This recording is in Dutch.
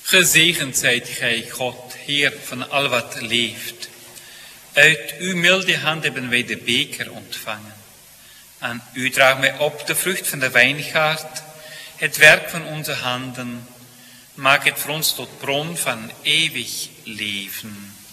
Gezegend zijt gij, God, Heer van al wat leeft. Uit uw milde hand hebben wij de beker ontvangen. Aan u draagt mij op de vrucht van de wijngaard, het werk van onze handen. Maak het voor ons tot bron van eeuwig leven.